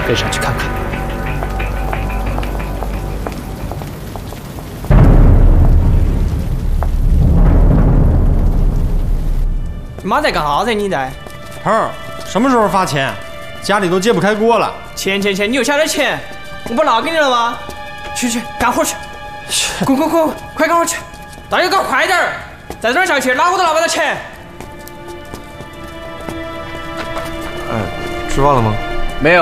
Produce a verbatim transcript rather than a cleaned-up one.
飞上去看看。 妈在干啥子？你在？ 猴儿，什么时候发钱？家里都揭不开锅了。 钱钱钱，你又想点钱？我不拿给你了吗？去去，干活去！滚滚滚，快干活去！大家搞快点儿！再这儿下去，哪个都拿不到钱。 哎，吃饭了吗？